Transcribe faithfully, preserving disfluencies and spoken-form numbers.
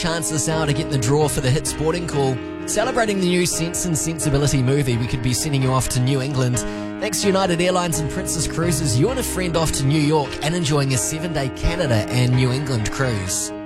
chance this hour to get in the draw for the Hit Sporting Call. Celebrating the new Sense and Sensibility movie, we could be sending you off to New England. Thanks to United Airlines and Princess Cruises, you and a friend off to New York and enjoying a seven-day Canada and New England cruise.